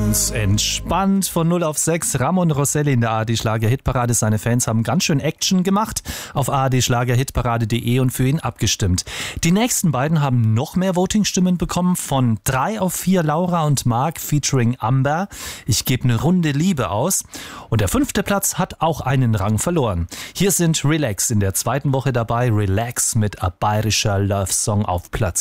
Ganz entspannt von 0 auf 6. Ramon Rosselli in der ARD-Schlager-Hitparade. Seine Fans haben ganz schön Action gemacht auf ardschlagerhitparade.de und für ihn abgestimmt. Die nächsten beiden haben noch mehr Voting-Stimmen bekommen. Von 3 auf 4 Laura und Marc featuring Amber. Ich gebe eine Runde Liebe aus. Und der 5. Platz hat auch einen Rang verloren. Hier sind Relax in der 2. Woche dabei. Relax mit A Bayerischer Love Song auf Platz